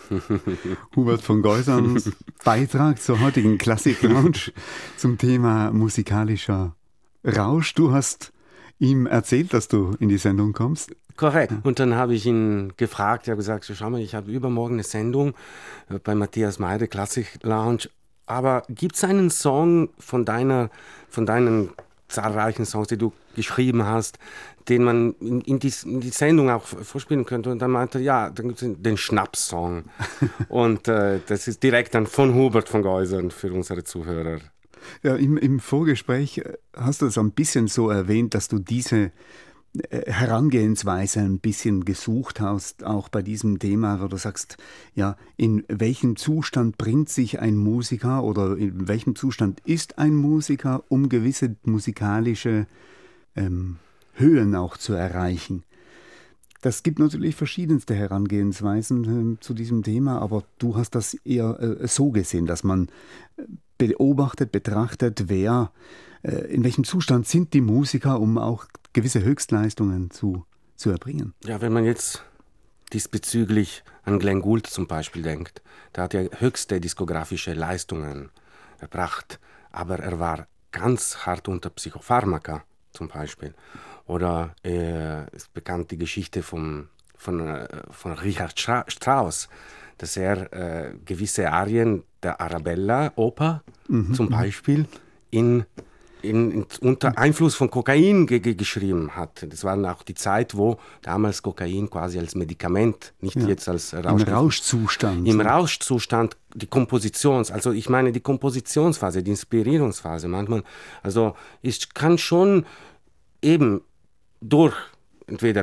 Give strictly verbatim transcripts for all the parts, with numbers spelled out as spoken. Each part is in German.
Hubert von Geusern's Beitrag zur heutigen Klassik Lounge zum Thema musikalischer Rausch. Du hast ihm erzählt, dass du in die Sendung kommst. Korrekt. Und dann habe ich ihn gefragt, er hat gesagt, so, schau mal, ich habe übermorgen eine Sendung bei Matthias Meide, Klassik Lounge. Aber gibt es einen Song von deiner, von deinen zahlreichen Songs, die du geschrieben hast, den man in, in, die, in die Sendung auch vorspielen könnte? Und dann meinte er, ja, dann gibt es den Schnaps-Song. Und äh, das ist direkt dann von Hubert von Geusern für unsere Zuhörer. Ja, im, im Vorgespräch hast du es ein bisschen so erwähnt, dass du diese Herangehensweise ein bisschen gesucht hast, auch bei diesem Thema, wo du sagst, ja, in welchem Zustand bringt sich ein Musiker oder in welchem Zustand ist ein Musiker, um gewisse musikalische ähm, Höhen auch zu erreichen. Das gibt natürlich verschiedenste Herangehensweisen äh, zu diesem Thema, aber du hast das eher äh, so gesehen, dass man beobachtet, betrachtet, wer, äh, in welchem Zustand sind die Musiker, um auch gewisse Höchstleistungen zu, zu erbringen. Ja, wenn man jetzt diesbezüglich an Glenn Gould zum Beispiel denkt, der hat ja höchste diskografische Leistungen erbracht, aber er war ganz hart unter Psychopharmaka zum Beispiel. Oder äh, ist bekannt die Geschichte vom, von, äh, von Richard Strauss, dass er äh, gewisse Arien der Arabella-Oper mhm, zum Beispiel in In, in, unter Einfluss von Kokain ge- ge- geschrieben hat. Das war auch die Zeit, wo damals Kokain quasi als Medikament, nicht ja. jetzt als Rausch- Im Rauschzustand. Im Rauschzustand, die Kompositions, also ich meine die Kompositionsphase, die Inspirierungsphase manchmal, also ich kann schon eben durch entweder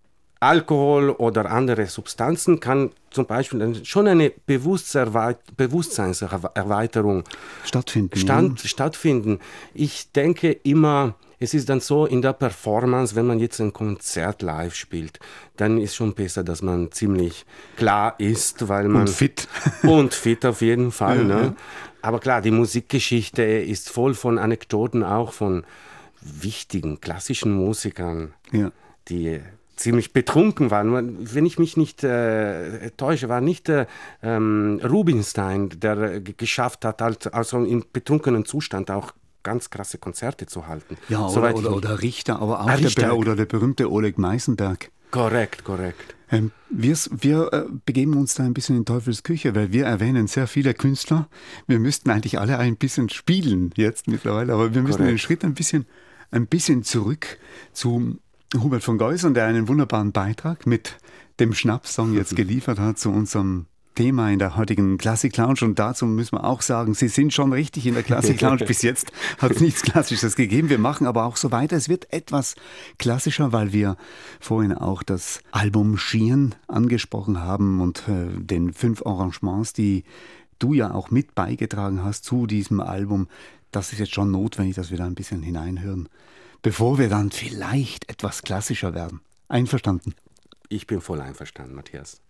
Alkohol oder andere Substanzen kann zum Beispiel schon eine Bewusstseinserweiterung stattfinden. Stand, ja. stattfinden. Ich denke immer, es ist dann so in der Performance, wenn man jetzt ein Konzert live spielt, dann ist schon besser, dass man ziemlich klar ist, weil man und fit und fit auf jeden Fall. Ja, ne? ja. Aber klar, die Musikgeschichte ist voll von Anekdoten, auch von wichtigen klassischen Musikern, ja. die ziemlich betrunken waren. Wenn ich mich nicht äh, täusche, war nicht äh, ähm, Rubinstein, der äh, geschafft hat, halt, also im betrunkenen Zustand auch ganz krasse Konzerte zu halten. Ja, oder, oder, oder Richter, aber auch ah, der, Richter. oder der berühmte Oleg Meisenberg. Korrekt, korrekt. Ähm, wir wir äh, begeben uns da ein bisschen in Teufels Küche, weil wir erwähnen sehr viele Künstler. Wir müssten eigentlich alle ein bisschen spielen jetzt mittlerweile, aber wir müssen korrekt. den Schritt ein bisschen, ein bisschen zurück zu Hubert von Geusern, der einen wunderbaren Beitrag mit dem Schnaps-Song jetzt geliefert hat zu unserem Thema in der heutigen Klassik Lounge. Und dazu müssen wir auch sagen, Sie sind schon richtig in der Klassik Lounge. Bis jetzt hat es nichts Klassisches gegeben. Wir machen aber auch so weiter. Es wird etwas klassischer, weil wir vorhin auch das Album Sheehan angesprochen haben und äh, den fünf Arrangements, die du ja auch mit beigetragen hast zu diesem Album. Das ist jetzt schon notwendig, dass wir da ein bisschen hineinhören, bevor wir dann vielleicht etwas klassischer werden. Einverstanden? Ich bin voll einverstanden, Matthias.